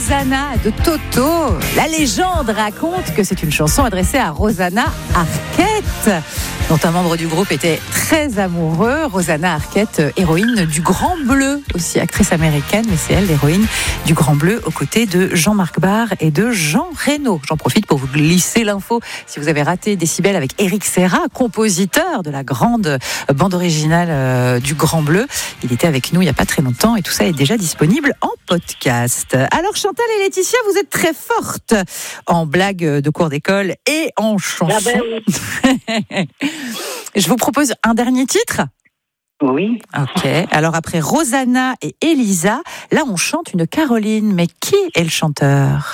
Rosanna de Toto. La légende raconte que c'est une chanson adressée à Rosanna Arquette, dont un membre du groupe était très amoureux. Rosanna Arquette, héroïne du Grand Bleu, aussi actrice américaine, mais c'est elle l'héroïne du Grand Bleu aux côtés de Jean-Marc Barr et de Jean Reno. J'en profite pour vous glisser l'info. Si vous avez raté Décibel avec Éric Serra, compositeur de la grande bande originale du Grand Bleu, il était avec nous il n'y a pas très longtemps et tout ça est déjà disponible en podcast. Alors Chantal et Laetitia, vous êtes très fortes en blagues de cours d'école et en chansons. Ah ben oui. Je vous propose un dernier titre. Oui. Ok. Alors après Rosanna et Elisa, là on chante une Caroline. Mais qui est le chanteur ?